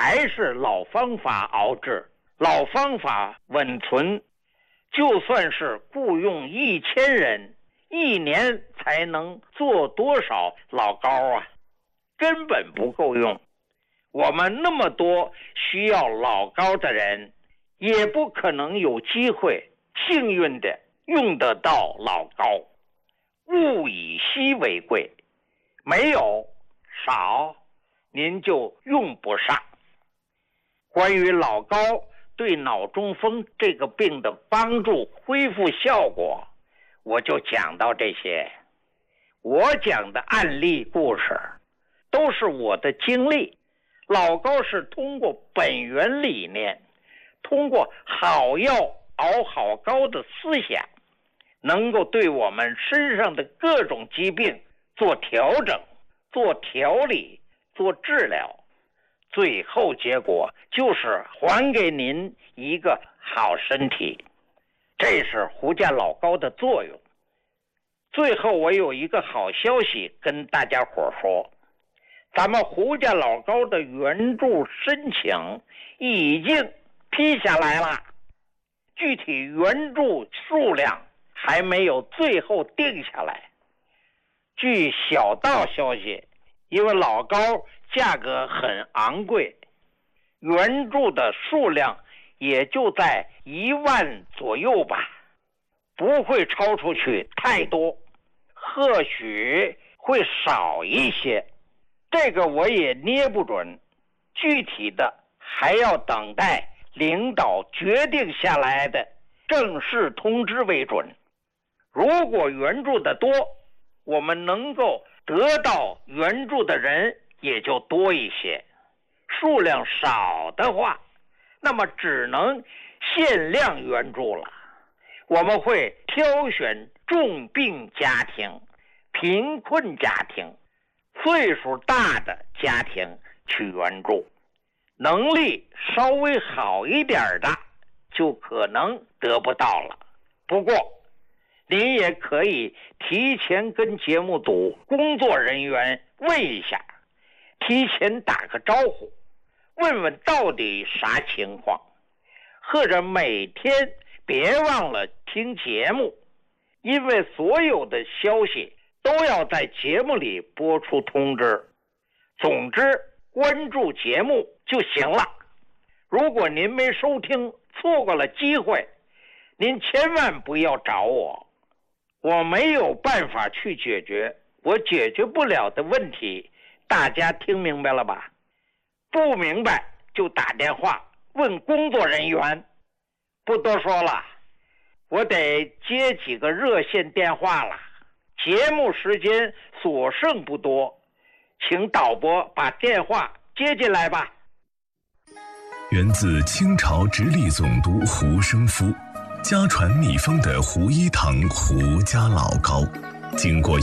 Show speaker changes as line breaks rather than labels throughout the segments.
还是老方法熬制，老方法稳存。就算是雇佣1000人，1年才能做多少老高啊？根本不够用。我们那么多需要老高的人，也不可能有机会幸运的用得到老高。物以稀为贵，没有少，您就用不上。关于老高对脑中风这个病的帮助恢复效果，我就讲到这些。我讲的案例故事都是我的经历。老高是通过本源理念，通过好药熬好膏的思想，能够对我们身上的各种疾病做调整、做调理、做治疗，最后结果就是还给您一个好身体。这是胡家老高的作用。最后我有一个好消息跟大家伙说，咱们胡家老高的援助申请已经批下来了，具体援助数量还没有最后定下来。据小道消息，因为老高价格很昂贵，援助的数量也就在1万左右吧，不会超出去太多，或许会少一些，这个我也捏不准，具体的还要等待领导决定下来的正式通知为准。如果援助的多，我们能够得到援助的人也就多一些，数量少的话，那么只能限量援助了。我们会挑选重病家庭、贫困家庭、岁数大的家庭去援助，能力稍微好一点的就可能得不到了。不过您也可以提前跟节目组工作人员问一下，提前打个招呼，问问到底啥情况，或者每天别忘了听节目，因为所有的消息都要在节目里播出通知。总之关注节目就行了。如果您没收听，错过了机会，您千万不要找我，我没有办法去解决我解决不了的问题。大家听明白了吧？不明白就打电话问工作人员。不多说了，我得接几个热线电话了，节目时间所剩不多，请导播把电话接进来吧。
源自清朝直隶总督胡生夫，家传秘方的胡一堂胡家老膏，经过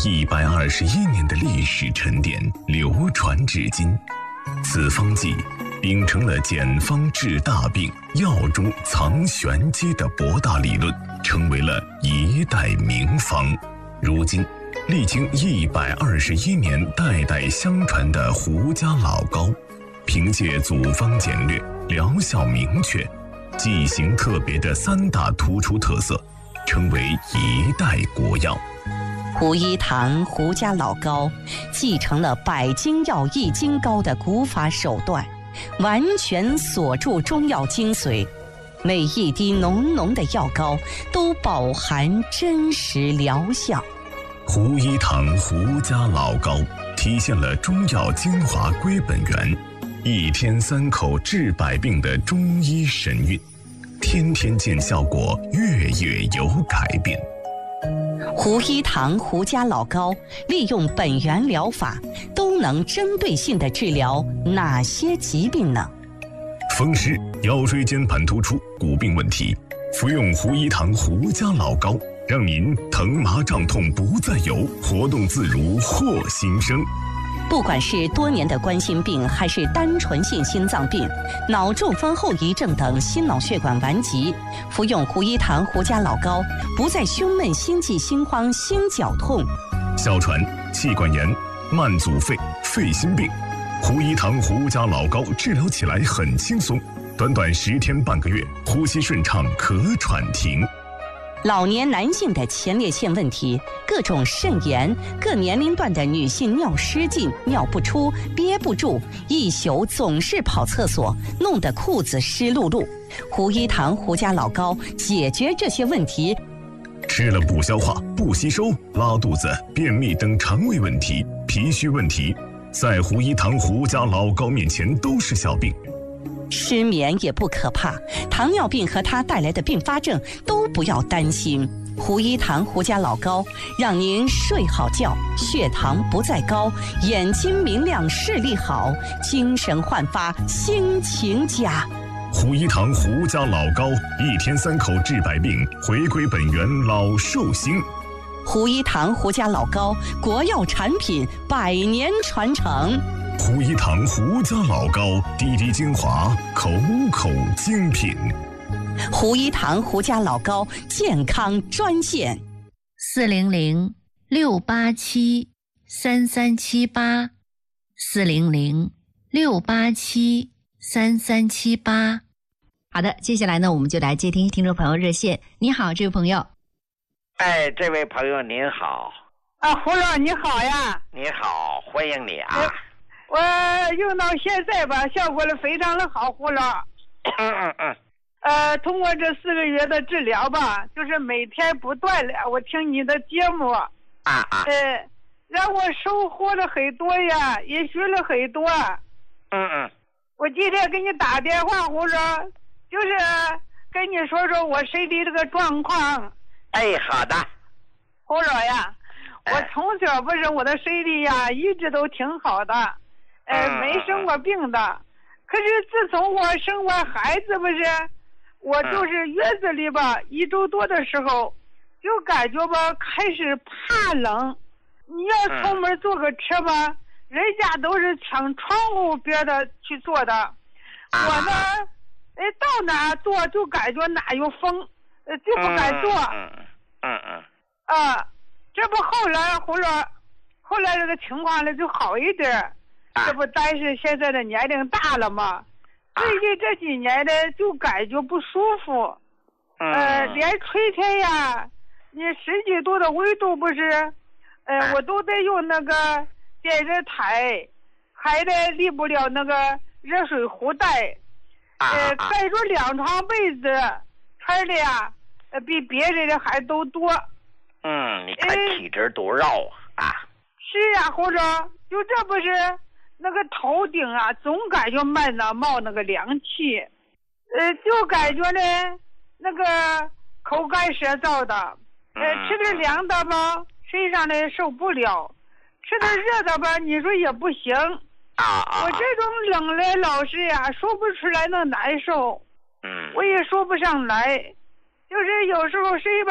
121年的历史沉淀，流传至今。此方剂秉承了简方治大病、药中藏玄机的博大理论，成为了一代名方。如今历经121年代代相传的胡家老膏，凭借组方简略、疗效明确、剂型特别的3大突出特色，成为一代国药。
胡一堂胡家老膏继承了百金药益精膏的古法手段，完全锁住中药精髓，每一滴浓浓的药膏都饱含真实疗效。
胡一堂胡家老膏体现了中药精华归本源，一天3口治百病的中医神韵，天天见效果，月月有改变。
胡一堂胡家老膏利用本源疗法，都能针对性地治疗哪些疾病呢？
风湿、腰椎间盘突出、骨病问题，服用胡一堂胡家老膏，让您疼麻胀痛不再有，活动自如获新生。
不管是多年的冠心病，还是单纯性心脏病、脑中风后遗症等心脑血管顽疾，服用胡一堂胡家老膏，不再胸闷、心悸、心慌、心绞痛。
哮喘、气管炎、慢阻肺、肺心病， 胡一堂胡家老高治疗起来很轻松，短短10天半个月，呼吸顺畅，咳喘停。
老年男性的前列腺问题，各种肾炎，各年龄段的女性尿失禁、尿不出、憋不住，一宿总是跑厕所，弄得裤子湿漉漉。胡一堂胡家老高解决这些问题。
吃了不消化、不吸收、拉肚子、便秘等肠胃问题、脾虚问题，在胡一堂胡家老高面前都是小病。
失眠也不可怕，糖尿病和它带来的并发症都不要担心。胡一堂胡家老高让您睡好觉，血糖不再高，眼睛明亮，视力好，精神焕发，心情佳。
胡一堂胡家老高，1天3口治百病，回归本源老寿星。
胡一堂胡家老高，国药产品100年传承。
胡一堂胡家老高，滴滴精华，口口精品。
胡一堂胡家老高健康专线
：400-687-3378，400-687-3378。好的，接下来呢，我们就来接听听众朋友热线。你好，这位朋友。
哎，这位朋友您好。
胡老你好呀。
你好，欢迎你啊。
我用到现在吧，效果了非常的好，胡老。通过这4个月的治疗吧，就是每天不断的我听你的节目，让我收获了很多呀，也学了很多。我今天给你打电话，胡老，就是跟你说说我身体这个状况。
哎，好的。
胡老呀，我从小不是我的身体呀，一直都挺好的。没生过病的，可是自从我生完孩子不是，我就是月子里吧，1周多的时候，就感觉吧开始怕冷。你要出门坐个车吧，人家都是抢窗户边的去坐的，我呢，到哪坐就感觉哪有风，就不敢坐。这不后来后来这个情况呢就好一点。这不但是现在的年龄大了嘛，最近这几年呢就感觉不舒服，连春天呀，你10几度的温度不是，我都得用那个电热毯，还得离不了那个热水壶带，盖着2床被子，穿的呀，比别人的还都多。
你看体质多绕啊。
是啊，胡总，就这不是。那个头顶啊，总感觉慢呢冒那个凉气，就感觉呢那个口干舌燥的，吃点凉的吧，身上呢受不了，吃点热的吧，你说也不行。我这种冷的老是呀，说不出来那难受，我也说不上来，就是有时候身吧。